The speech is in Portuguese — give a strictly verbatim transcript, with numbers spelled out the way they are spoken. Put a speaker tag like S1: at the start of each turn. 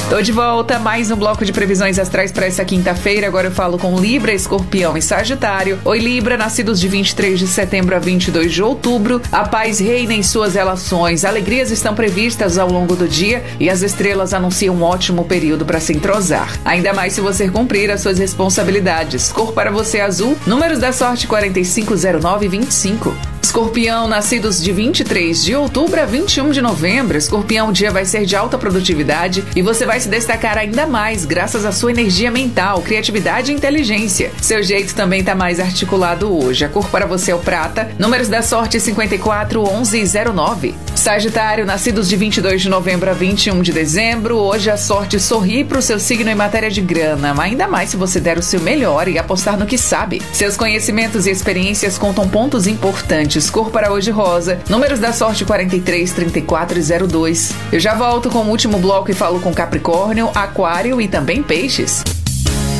S1: Tô de volta, mais um bloco de previsões astrais para essa quinta-feira. Agora eu falo com Libra, Escorpião e Sagitário. Oi, Libra, nascidos de vinte e três de setembro a vinte e dois de outubro. A paz reina em suas relações. Alegrias estão previstas ao longo do dia e as estrelas anunciam um ótimo período para se entrosar. Ainda mais se você cumprir as suas responsabilidades. Cor para você azul, números da sorte quarenta e cinco, zero nove e vinte e cinco. Escorpião, nascidos de vinte e três de outubro a vinte e um de novembro. Escorpião, o dia vai ser de alta produtividade e você vai se destacar ainda mais graças à sua energia mental, criatividade e inteligência. Seu jeito também está mais articulado hoje. A cor para você é o prata, números da sorte cinquenta e quatro, onze e zero nove. Sagitário, nascidos de vinte e dois de novembro a vinte e um de dezembro. Hoje a sorte sorri para o seu signo em matéria de grana, mas ainda mais se você der o seu melhor e apostar no que sabe. Seus conhecimentos e experiências contam pontos importantes. Cor para hoje rosa, números da sorte quarenta e três, trinta e quatro e zero dois. Eu já volto com o último bloco e falo com Capricórnio, Aquário e também Peixes.